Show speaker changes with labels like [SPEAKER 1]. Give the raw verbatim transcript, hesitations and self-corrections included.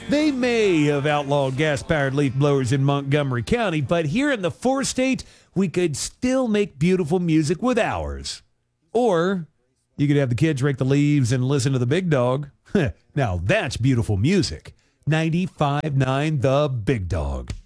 [SPEAKER 1] They may have outlawed gas-powered leaf blowers in Montgomery County, but here in the four-state, we could still make beautiful music with ours. Or you could have the kids rake the leaves and listen to the big dog. Now that's beautiful music. ninety-five point nine The Big Dog.